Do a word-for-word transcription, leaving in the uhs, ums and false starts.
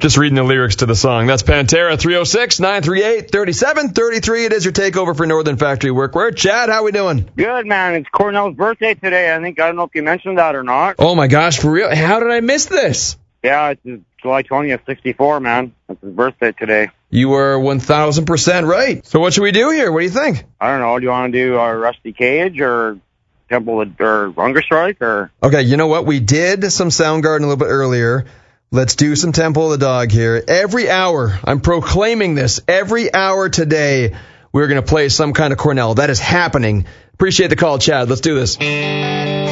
Just reading the lyrics to the song. That's Pantera, three oh six, nine three eight, three seven three three. It is your takeover for Northern Factory Workwear. Chad, how we doing? Good, man. It's Cornell's birthday today. I think, I don't know if you mentioned that or not. Oh, my gosh, for real? How did I miss this? Yeah, it's July twentieth, sixty-four, man. That's his birthday today. You were one thousand percent right. So what should we do here? What do you think? I don't know. Do you want to do uh, Rusty Cage or Temple of, or Hunger Strike? Or Okay, you know what? We did some Soundgarden a little bit earlier. Let's do some Temple of the Dog here. Every hour, I'm proclaiming this, every hour today, we're going to play some kind of Cornell. That is happening. Appreciate the call, Chad. Let's do this.